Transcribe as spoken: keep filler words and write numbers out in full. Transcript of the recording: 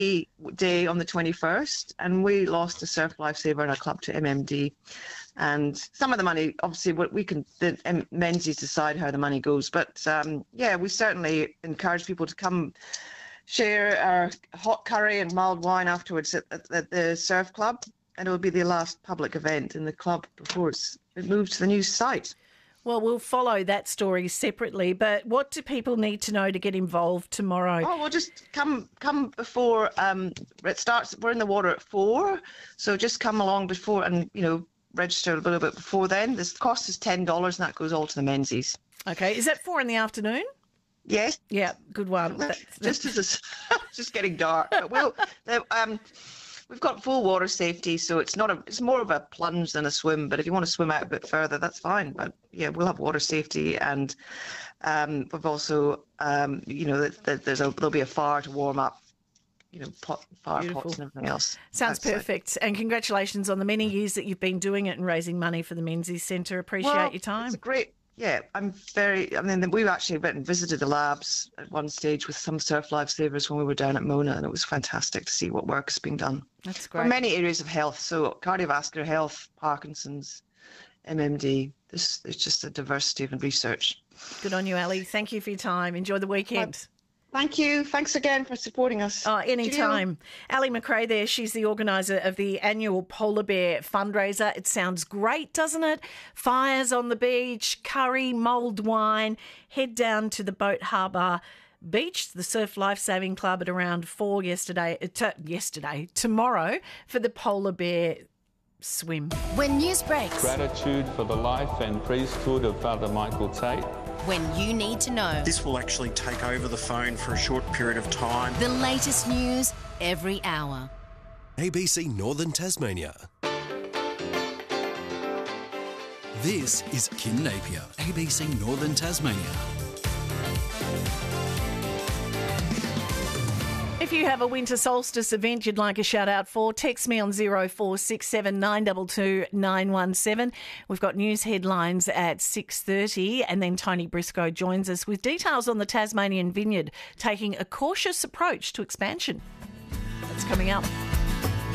day on the twenty-first, and we lost a surf lifesaver in our club to M M D. And some of the money, obviously, what we can, the um, Menzies decide how the money goes. But um, yeah, we certainly encourage people to come share our hot curry and mulled wine afterwards at, at, at the surf club. And it will be the last public event in the club before it's, it moves to the new site. Well, we'll follow that story separately, but what do people need to know to get involved tomorrow? Oh, well, just come come before um, it starts. We're in the water at four, so just come along before and, you know, register a little bit before then. This cost is ten dollars and that goes all to the Menzies. Okay, is that four in the afternoon? Yes. Yeah, good one. That's, just as it's just getting dark. But we'll, um, we've got full water safety, so it's not a. It's more of a plunge than a swim. But if you want to swim out a bit further, that's fine. But yeah, we'll have water safety, and um, we've also, um, you know, that, that there's a there'll be a fire to warm up. You know, pot, fire Beautiful. pots and everything else. Sounds outside. Perfect. And congratulations on the many years that you've been doing it and raising money for the Menzies Centre. Appreciate well, your time. It's great. Yeah, I'm very. I mean, we actually went and visited the labs at one stage with some surf lifesavers when we were down at Mona, and it was fantastic to see what work is being done. That's great. For many areas of health, so cardiovascular health, Parkinson's, M M D. This there's just a diversity of research. Good on you, Ali. Thank you for your time. Enjoy the weekend. Thank you. Thanks again for supporting us. Oh, anytime. Ali McRae there. She's the organiser of the annual Polar Bear fundraiser. It sounds great, doesn't it? Fires on the beach, curry, mulled wine. Head down to the Boat Harbour Beach, the Surf Lifesaving Club at around four yesterday, uh, t- yesterday, tomorrow for the Polar Bear swim. When news breaks. Gratitude for the life and priesthood of Father Michael Tate. When you need to know. This will actually take over the phone for a short period of time. The latest news every hour. A B C Northern Tasmania. This is Kim Napier, A B C Northern Tasmania. If you have a winter solstice event you'd like a shout out for, text me on zero four six seven nine two two nine one seven. We've got news headlines at six thirty, and then Tony Briscoe joins us with details on the Tasmanian Vineyard taking a cautious approach to expansion. That's coming up.